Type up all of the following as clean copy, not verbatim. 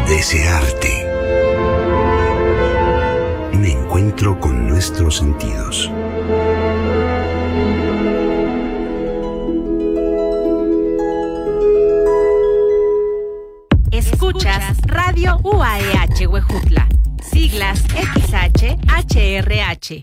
Desearte. Un encuentro con nuestros sentidos. Escuchas Radio UAEH Huejutla, siglas XH-HRH,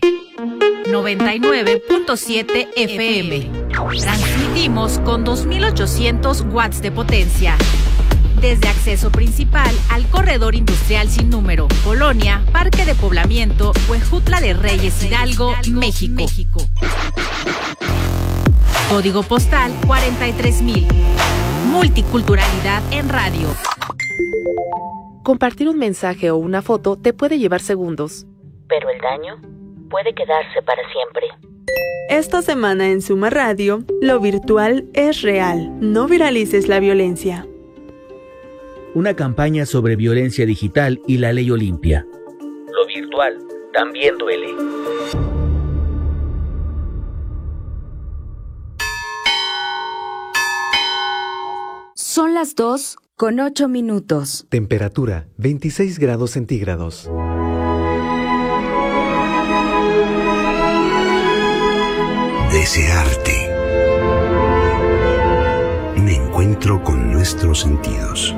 99.7 FM. Transmitimos con 2.800 watts de potencia. Desde acceso principal al corredor industrial sin número, Colonia, Parque de Poblamiento, Huejutla de Reyes, Hidalgo, México. Código postal 43,000. Multiculturalidad en radio. Compartir un mensaje o una foto te puede llevar segundos, pero el daño puede quedarse para siempre. Esta semana en Suma Radio, lo virtual es real. No viralices la violencia. Una campaña sobre violencia digital y la ley Olimpia. Lo virtual también duele. Son las 2:08. Temperatura 26 grados centígrados. Desearte. Un encuentro con nuestros sentidos.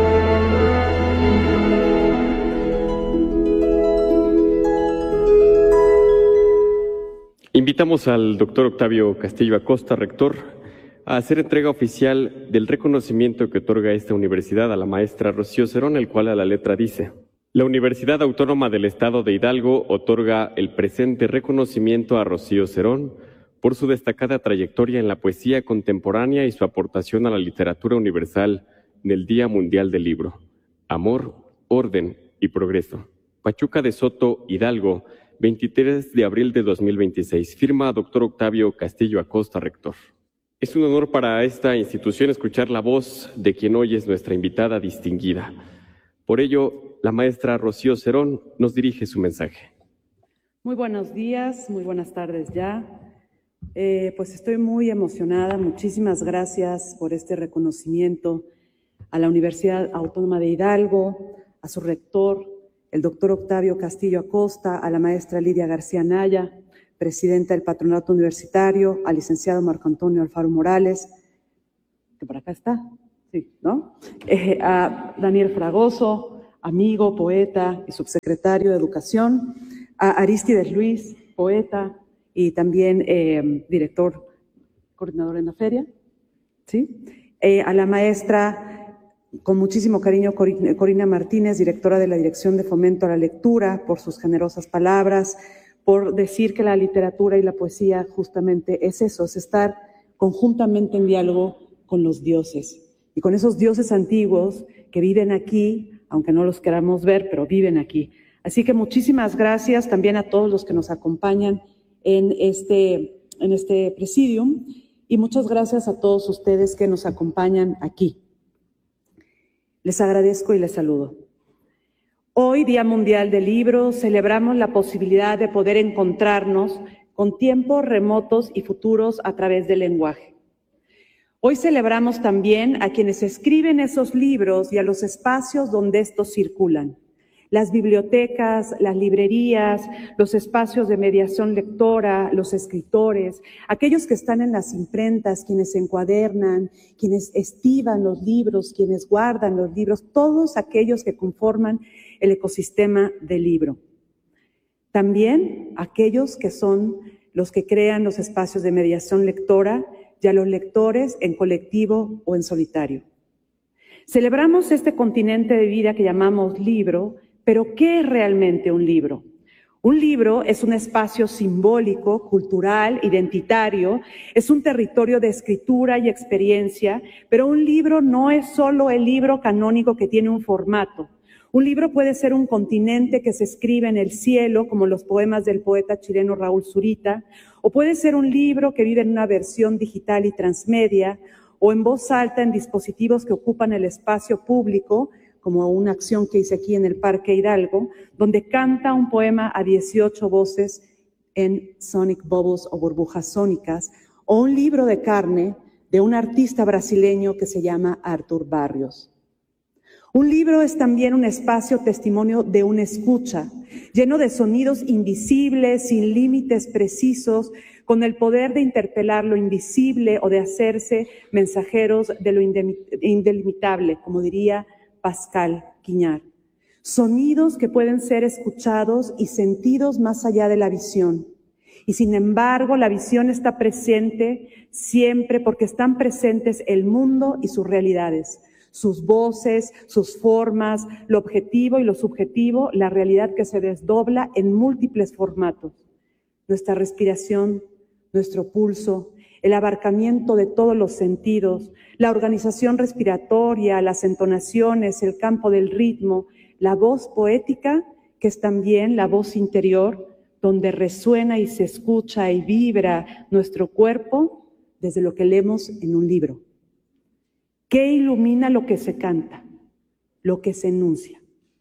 Invitamos al doctor Octavio Castillo Acosta, rector, a hacer entrega oficial del reconocimiento que otorga esta universidad a la maestra Rocío Cerón, el cual a la letra dice: la Universidad Autónoma del Estado de Hidalgo otorga el presente reconocimiento a Rocío Cerón por su destacada trayectoria en la poesía contemporánea y su aportación a la literatura universal en el Día Mundial del Libro. Amor, orden y progreso. Pachuca de Soto, Hidalgo, 23 de abril de 2026. Firma doctor Octavio Castillo Acosta, rector. Es un honor para esta institución escuchar la voz de quien hoy es nuestra invitada distinguida. Por ello, la maestra Rocío Cerón nos dirige su mensaje. Muy buenos días, muy buenas tardes ya. Pues estoy muy emocionada. Muchísimas gracias por este reconocimiento a la Universidad Autónoma de Hidalgo, a su rector, el doctor Octavio Castillo Acosta, a la maestra Lidia García Naya, presidenta del Patronato Universitario, al licenciado Marco Antonio Alfaro Morales, que por acá está, sí, ¿no? A Daniel Fragoso, amigo, poeta y subsecretario de Educación, a Arístides Luis, poeta y también director, coordinador en la feria, ¿sí? A la maestra, con muchísimo cariño, Corina Martínez, directora de la Dirección de Fomento a la Lectura, por sus generosas palabras, por decir que la literatura y la poesía justamente es eso, es estar conjuntamente en diálogo con los dioses y con esos dioses antiguos que viven aquí, aunque no los queramos ver, pero viven aquí. Así que muchísimas gracias también a todos los que nos acompañan en este presidium y muchas gracias a todos ustedes que nos acompañan aquí. Les agradezco y les saludo. Hoy, Día Mundial del Libro, celebramos la posibilidad de poder encontrarnos con tiempos remotos y futuros a través del lenguaje. Hoy celebramos también a quienes escriben esos libros y a los espacios donde estos circulan. Las bibliotecas, las librerías, los espacios de mediación lectora, los escritores, aquellos que están en las imprentas, quienes encuadernan, quienes estiban los libros, quienes guardan los libros, todos aquellos que conforman el ecosistema del libro. También aquellos que son los que crean los espacios de mediación lectora y a los lectores en colectivo o en solitario. Celebramos este continente de vida que llamamos libro, pero ¿qué es realmente un libro? Un libro es un espacio simbólico, cultural, identitario, es un territorio de escritura y experiencia, pero un libro no es solo el libro canónico que tiene un formato. Un libro puede ser un continente que se escribe en el cielo, como los poemas del poeta chileno Raúl Zurita, o puede ser un libro que vive en una versión digital y transmedia, o en voz alta en dispositivos que ocupan el espacio público, como una acción que hice aquí en el Parque Hidalgo, donde canta un poema a 18 voces en Sonic Bubbles o burbujas sónicas, o un libro de carne de un artista brasileño que se llama Arthur Barrios. Un libro es también un espacio testimonio de una escucha, lleno de sonidos invisibles, sin límites precisos, con el poder de interpelar lo invisible o de hacerse mensajeros de lo indelimitable, como diría Pascal Quignard. Sonidos que pueden ser escuchados y sentidos más allá de la visión. Y sin embargo, la visión está presente siempre porque están presentes el mundo y sus realidades, sus voces, sus formas, lo objetivo y lo subjetivo, la realidad que se desdobla en múltiples formatos. Nuestra respiración, nuestro pulso, el abarcamiento de todos los sentidos, la organización respiratoria, las entonaciones, el campo del ritmo, la voz poética, que es también la voz interior, donde resuena y se escucha y vibra nuestro cuerpo desde lo que leemos en un libro. ¿Qué ilumina lo que se canta? Lo que se enuncia.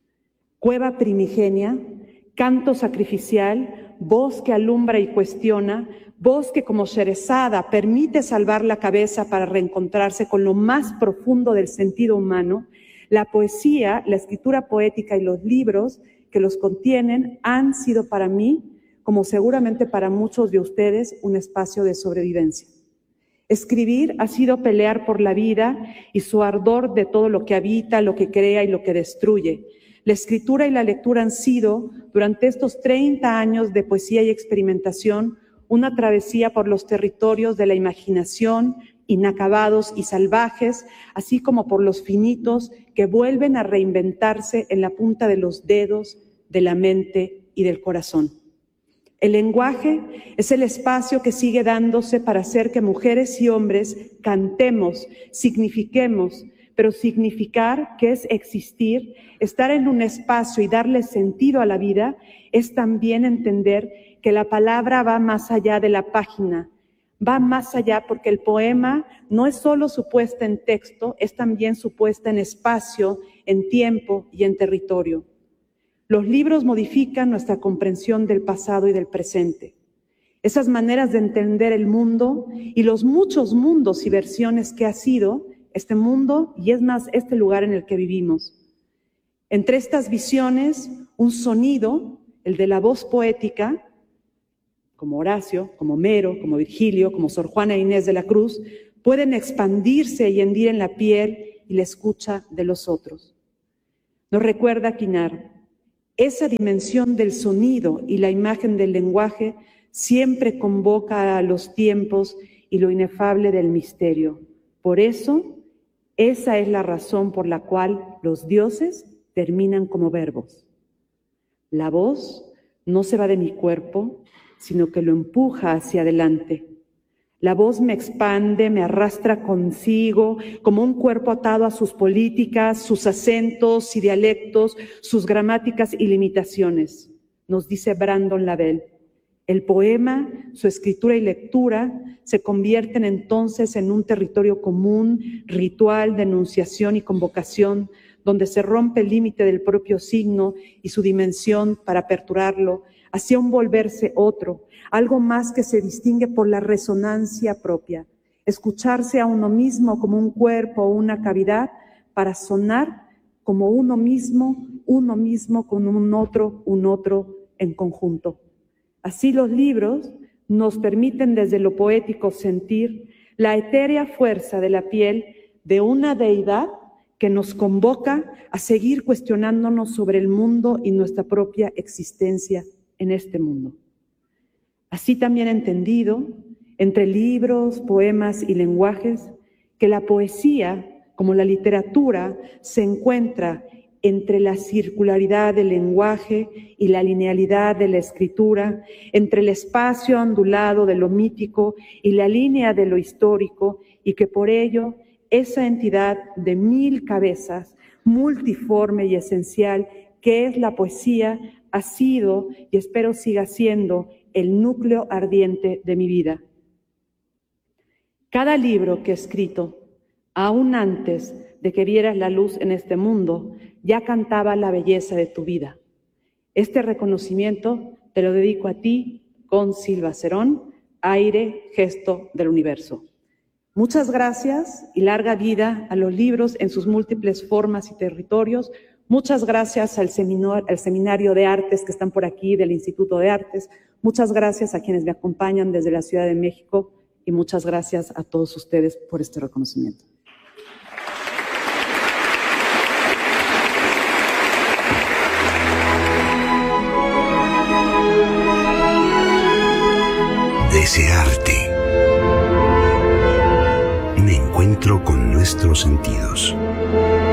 Cueva primigenia, canto sacrificial, voz que alumbra y cuestiona, voz que como Sherezada permite salvar la cabeza para reencontrarse con lo más profundo del sentido humano. La poesía, la escritura poética y los libros que los contienen han sido para mí, como seguramente para muchos de ustedes, un espacio de sobrevivencia. Escribir ha sido pelear por la vida y su ardor de todo lo que habita, lo que crea y lo que destruye. La escritura y la lectura han sido, durante estos 30 años de poesía y experimentación, una travesía por los territorios de la imaginación, inacabados y salvajes, así como por los finitos que vuelven a reinventarse en la punta de los dedos, de la mente y del corazón. El lenguaje es el espacio que sigue dándose para hacer que mujeres y hombres cantemos, signifiquemos, pero significar, que es existir, estar en un espacio y darle sentido a la vida, es también entender que la palabra va más allá de la página, va más allá porque el poema no es solo su puesta en texto, es también su puesta en espacio, en tiempo y en territorio. Los libros modifican nuestra comprensión del pasado y del presente. Esas maneras de entender el mundo y los muchos mundos y versiones que ha sido este mundo y es más este lugar en el que vivimos. Entre estas visiones, un sonido, el de la voz poética, como Horacio, como Homero, como Virgilio, como Sor Juana Inés de la Cruz, pueden expandirse y hendir en la piel y la escucha de los otros. Nos recuerda Quignard, esa dimensión del sonido y la imagen del lenguaje siempre convoca a los tiempos y lo inefable del misterio. Por eso, esa es la razón por la cual los dioses terminan como verbos. La voz no se va de mi cuerpo, sino que lo empuja hacia adelante. La voz me expande, me arrastra consigo, como un cuerpo atado a sus políticas, sus acentos y dialectos, sus gramáticas y limitaciones, nos dice Brandon Lavelle. El poema, su escritura y lectura se convierten entonces en un territorio común, ritual de enunciación y convocación, donde se rompe el límite del propio signo y su dimensión para aperturarlo hacia un volverse otro, algo más que se distingue por la resonancia propia, escucharse a uno mismo como un cuerpo o una cavidad para sonar como uno mismo con un otro en conjunto. Así los libros nos permiten desde lo poético sentir la etérea fuerza de la piel de una deidad que nos convoca a seguir cuestionándonos sobre el mundo y nuestra propia existencia en este mundo. Así también entendido, entre libros, poemas y lenguajes, que la poesía, como la literatura, se encuentra entre la circularidad del lenguaje y la linealidad de la escritura, entre el espacio ondulado de lo mítico y la línea de lo histórico, y que por ello esa entidad de 1000 cabezas, multiforme y esencial, que es la poesía, ha sido y espero siga siendo el núcleo ardiente de mi vida. Cada libro que he escrito, aún antes de que vieras la luz en este mundo, ya cantaba la belleza de tu vida. Este reconocimiento te lo dedico a ti, con Silva Cerón, aire, gesto del universo. Muchas gracias y larga vida a los libros en sus múltiples formas y territorios. Muchas gracias al Seminario de Artes que están por aquí, del Instituto de Artes. Muchas gracias a quienes me acompañan desde la Ciudad de México y muchas gracias a todos ustedes por este reconocimiento. Desearte. Un encuentro con nuestros sentidos.